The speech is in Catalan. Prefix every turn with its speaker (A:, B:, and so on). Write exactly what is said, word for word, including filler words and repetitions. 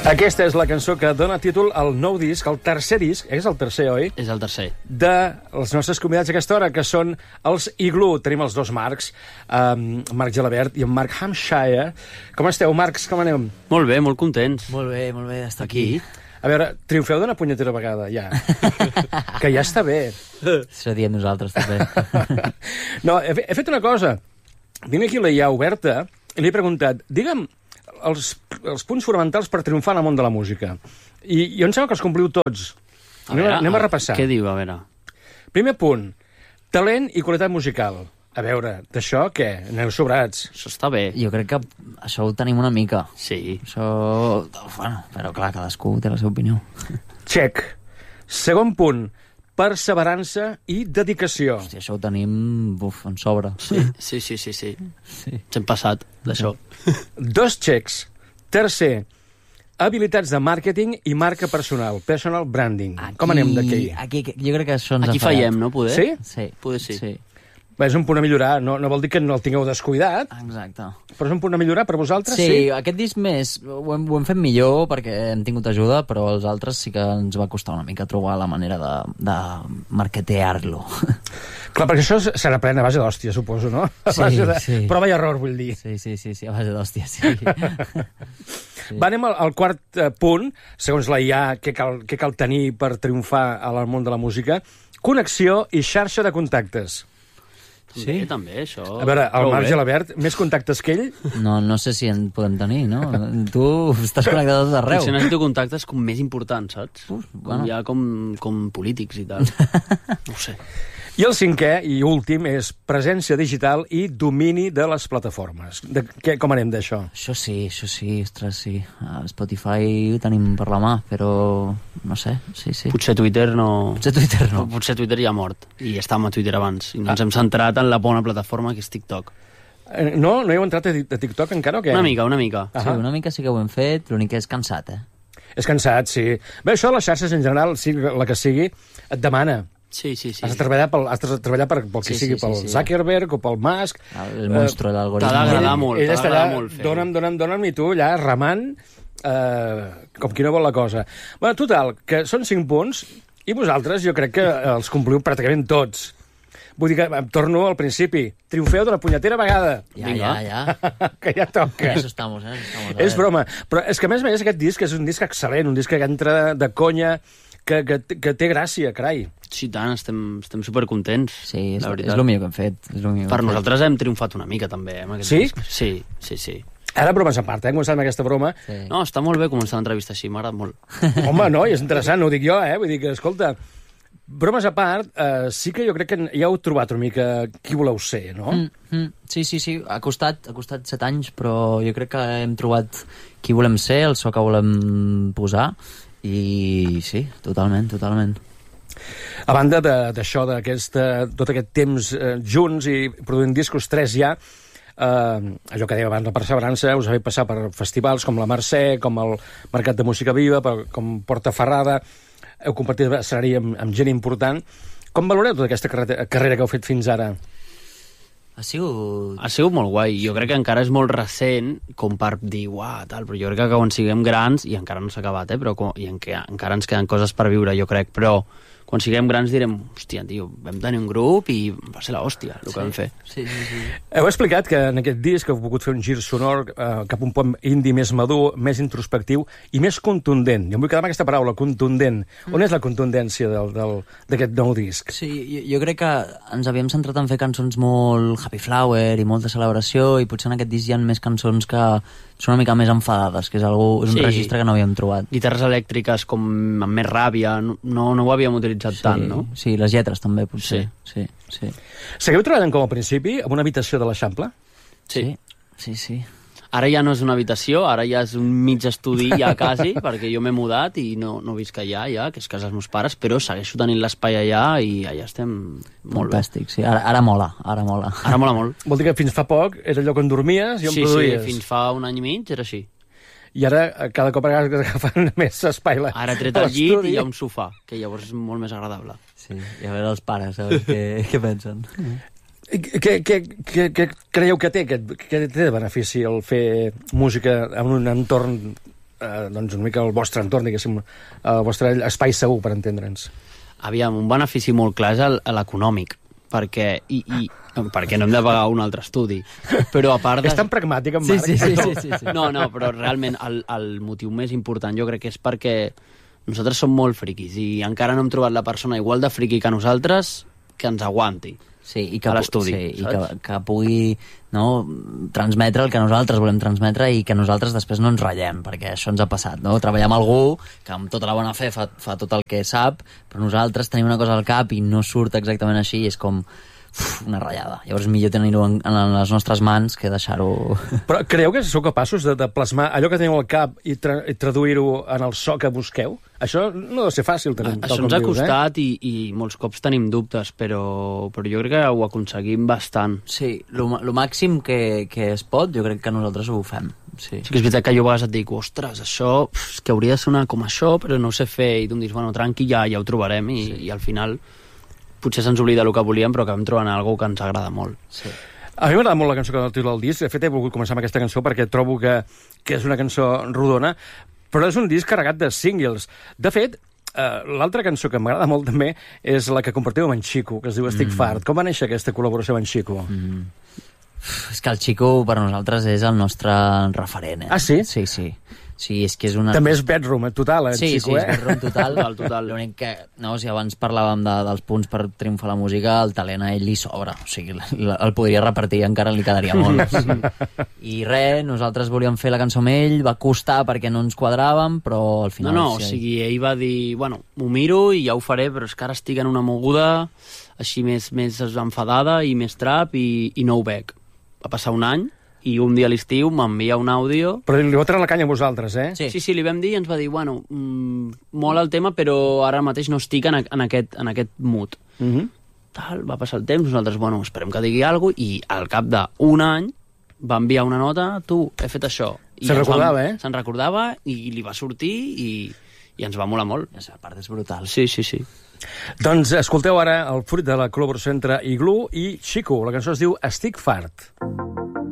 A: Aquesta és la cançó que dona títol al nou disc, el tercer disc, és el tercer, oi?
B: És el tercer.
A: De els nostres convidats a aquesta hora, que són els Igloo. Tenim els dos Marcs, um, Marc Gelabert i en Marc Hampshire. Com esteu, Marcs? Com aneu?
B: Molt bé, molt contents.
C: Molt bé, molt bé d'estar aquí.
B: Aquí.
A: A veure, triomfeu d'una punyetera vegada, ja. Que ja està bé.
C: Això diem nosaltres, també.
A: No, he, he fet una cosa. Vinc aquí la I A oberta i li he preguntat, digue'm, els, els punts fonamentals per triomfar en el món de la música. I jo em sembla que els compliu tots.
B: A
A: Anem,
B: veure,
A: a, anem a repassar.
B: Què diu, a veure?
A: Primer punt, talent i qualitat musical. A veure, d'això què? Aneu sobrats.
B: Això està bé.
C: Jo crec que això ho tenim una mica.
B: Sí.
C: Això... Bueno, però clar, cadascú té la seva opinió.
A: Check. Segon punt, perseverança i dedicació.
C: Hòstia, això ho tenim, buf, en sobre.
B: Sí, sí, sí, sí. sí.
C: Sí.
B: Ens hem passat d'això.
A: Dos checks. Tercer, habilitats de màrqueting i marca personal, personal branding.
C: Aquí,
A: Com anem d'aquí?
C: Aquí, jo crec que això ens
B: Aquí
C: ha fallat.
B: fallem, no, poder?
A: Sí?
C: Sí.
B: Poder sí.
C: sí.
A: Bé, és un punt a millorar. No, no vol dir que no el tingueu descuidat,
C: Exacte.
A: però és un punt a millorar per vosaltres,
C: Sí,
A: sí?
C: aquest disc més ho hem, ho hem fet millor perquè hem tingut ajuda, però els altres sí que ens va costar una mica trobar la manera de, de marketear-lo.
A: Clar, perquè això se n'aprèn a base d'hòstia, suposo, no? A
C: Sí,
A: base de
C: sí.
A: prova i error, vull dir.
C: Sí, sí, sí, sí, a base d'hòsties, sí.
A: Sí. Va, anem al, al quart eh, punt, segons la I A, què cal, què cal tenir per triomfar al món de la música. Connexió i xarxa de contactes.
B: També,
C: Sí?
B: també, això.
A: A veure, el
B: Prou
A: Marc
B: bé.
A: Gelabert, més contactes que ell?
C: No, no sé si en podem tenir, no? Tu estàs connectat a tot arreu.
B: Potser necessito contactes com més importants, saps?
C: Uf,
B: Com
C: bueno.
B: ja com, com polítics i tal. No ho sé.
A: I el cinquè i últim és presència digital i domini de les plataformes. De, què, com anem d'això?
C: Això sí, això sí, ostres, sí. A Spotify ho tenim per la mà, però no sé, sí, sí.
B: Potser Twitter no...
C: Potser Twitter no.
B: Potser Twitter ja ha mort. I estàvem a Twitter abans. I ens hem centrat en la bona plataforma que és TikTok.
A: Eh, No? No heu entrat a Tik- a TikTok encara o què?
B: Una mica, una mica.
C: Sí, una mica sí que ho hem fet, l'únic que és cansat, eh?
A: És cansat, sí. Bé, això, les xarxes en general, sigui la que sigui, et demana.
B: Sí, sí, sí.
A: Has de treballar pel, has de treballar per, pel que
C: Sí,
A: sigui,
C: sí, sí,
A: pel
C: sí.
A: Zuckerberg o pel Musk.
C: El monstru de l'algoritme.
B: T'ha d'agradar
A: Ell-
B: molt,
A: ell
B: t'ha
A: està
B: d'agradar
A: allà,
B: molt fer-ho.
A: Dona'm, dona'm, dona'm, i tu allà remant eh, com qui no vol la cosa. Bueno, total, que són cinc punts i vosaltres jo crec que els compliu pràcticament tots. Vull dir que em torno al principi. Triomfeu d'una punyetera vegada.
C: Ja,
B: Vinga.
C: ja, ja.
A: Que ja toca.
C: En eso estamos, eh? Eso estamos, a
A: És
C: ver.
A: broma. Però és que, a més a més, aquest disc és un disc excel·lent, un disc que entra de conya, que, que, que té gràcia, carai.
B: Sí, tant, estem, estem supercontents.
C: Sí, és,
B: la
C: és
B: veritat.
C: el millor que hem fet. És lo millor
B: Per
C: que hem
B: nosaltres hem triomfat una mica, també, eh, amb aquest
A: Sí?
B: disc. Sí, sí, sí.
A: Ara bromes a part, eh? Hem començat amb aquesta broma.
C: fet. Sí.
B: No, està molt bé començar l'entrevista així, m'agrada molt.
A: Home, no, i és interessant, no ho dic jo, eh? Vull dir que, escolta, bromes a part, eh, sí que jo crec que ja heu trobat una mica qui voleu ser, no?
C: Mm, mm, sí, sí, sí. Ha costat, ha costat set anys, però jo crec que hem trobat qui volem ser, el so que volem posar, i sí, totalment, totalment.
A: A banda de- d'això, d'aquest, eh, tot aquest temps eh, junts i produint discos, tres ja, eh, allò que deia abans, la perseverança, us heu passat per festivals com la Mercè, com el Mercat de Música Viva, per, com Portaferrada, heu compartit escenari amb, amb gent important. Com valoreu tota aquesta carrera, carrera que heu fet fins ara?
C: Ha sigut...
B: Ha sigut molt guai. Jo crec que encara és molt recent com per dir, uah, tal, però jo crec que quan siguem grans, i encara no s'ha acabat, eh, però com, i en, encara ens queden coses per viure, jo crec, però quan siguem grans direm, hòstia, tio, vam tenir un grup i va ser l'hòstia, el que vam fer.
C: Sí, sí, sí.
A: Heu explicat que en aquest disc heu pogut fer un gir sonor eh, cap a un pop indie més madur, més introspectiu i més contundent. Jo em vull quedar amb aquesta paraula, contundent. Mm. On és la contundència del- del- d'aquest nou disc?
C: Sí, jo, jo crec que ens havíem centrat en fer cançons molt happy flower i molta celebració, i potser en aquest disc hi ha més cançons que són una mica més enfadades, que és, algú, és un
B: Sí.
C: registre que no havíem trobat.
B: Guitarres elèctriques com amb més ràbia, no, no, no ho havíem utilitzat
C: Sí,
B: tant, no?
C: sí, les lletres també, potser. Sí, sí.
A: Seguiu treballant com al principi, amb una habitació de l'Eixample?
B: Sí.
C: Sí, sí. sí.
B: Ara ja no és una habitació, ara ja és un mig estudi ja quasi, perquè jo m'he mudat i no, no visc allà ja, que és casa dels meus pares, però segueixo tenint l'espai allà i allà estem molt
C: Fantàstic, sí. Ara, ara mola, ara mola.
B: bé. Ara mola molt.
A: Vol dir que fins fa poc era allò on dormies i on
B: Sí, sí,
A: produïes.
B: fins fa un any i mig era així.
A: I ara eh, cada cop agafen més espai. La,
B: Ara he tret
A: a
B: el llit
A: l'estudi.
B: i hi ha un sofà, que llavors és molt més agradable.
C: Sí, i a veure els pares, a veure què, què pensen.
A: I Què, què, què, què creieu que té, aquest, què té de benefici el fer música en un entorn eh, doncs una mica el vostre entorn, diguéssim, el vostre espai segur, per entendre'ns.
B: Aviam, un benefici molt clar és el- l'econòmic, perquè, i, i, perquè no hem de pagar un altre estudi. Però a part de...
A: És tan pragmàtic, en
C: Sí,
A: Marc.
C: sí, sí, sí, sí, sí.
B: No, no, però realment el, el motiu més important jo crec que és perquè nosaltres som molt friquis i encara no hem trobat la persona igual de friqui que nosaltres que ens aguanti.
C: Sí, i que,
B: a l'estudi,
C: sí, i
B: saps?
C: que, que pugui no, transmetre el que nosaltres volem transmetre i que nosaltres després no ens ratllem, perquè això ens ha passat, no? Treballar amb algú que amb tota la bona fe fa, fa tot el que sap, però nosaltres tenim una cosa al cap i no surt exactament així i és com uf, una ratllada. Llavors millor tenir-ho en, en les nostres mans que deixar-ho...
A: Però creieu que sou capaços de, de plasmar allò que teniu al cap i, tra i traduir-ho en el so que busqueu? Això no ha de ser fàcil, tal, tal
B: Això
A: com
B: ens ha
A: dius,
B: costat eh? i, i molts cops tenim dubtes, però, però jo crec que ho aconseguim bastant.
C: Sí, el màxim que, que es pot, jo crec que nosaltres ho fem. Sí.
B: Sí que és veritat que jo a vegades et dic, ostres, això pf, és que hauria de sonar com això, però no ho sé fer, i tu em dius, bueno, tranqui, ja, ja ho trobarem, i, sí. i al final potser se'ns oblida el que volíem, però acabem trobant alguna que ens agrada molt.
C: Sí.
A: A mi m'agrada molt la cançó que titula el disc. De fet, he volgut començar amb aquesta cançó perquè trobo que, que és una cançó rodona, però és un disc carregat de singles. De fet, eh, l'altra cançó que m'agrada molt també és la que compartiu amb en Xico, que es diu Estic mm. fart. Com va néixer aquesta col·laboració amb en Xico?
C: Mm. És que el Xico per nosaltres és el nostre referent. Eh?
A: Ah, sí?
C: Sí, sí. Sí, és que és una...
A: També és bedroom, total, eh,
C: sí,
A: Xico,
C: sí,
A: eh?
C: és bedroom total.
B: Total, total.
C: L'únic que, no, si abans parlàvem de, dels punts per triomfar la música, el talent a ell li sobra. O sigui, el, el podria repartir i encara li quedaria molt. I res, nosaltres volíem fer la cançó amb ell, va costar perquè no ens quadràvem, però al
B: No,
C: final...
B: no,
C: sí,
B: o sigui, ell va dir, bueno, m'ho miro i ja ho faré, però és que ara estic en una moguda així més, més enfadada i més trap i, i no ho veig. Va passar un any i un dia a l'estiu m'envia un àudio.
A: Però li vau treure la canya a vosaltres, eh?
C: Sí.
B: Sí, sí, li vam dir i ens va dir, bueno, mmm, mola el tema, però ara mateix no estic en, a, en, aquest, en aquest mood.
A: Uh -huh.
B: Tal, va passar el temps, nosaltres, bueno, esperem que digui alguna cosa, i al cap d'un any va enviar una nota, tu, he fet això. I
A: Se'n
B: ens
A: recordava,
B: vam,
A: eh?
B: Se'n recordava i li va sortir i, i ens va molar molt.
C: A part, és brutal.
B: Sí, sí, sí.
A: Doncs escolteu ara el fruit de la col·laboració entre Igloo i Xico. La cançó es diu Estic fart.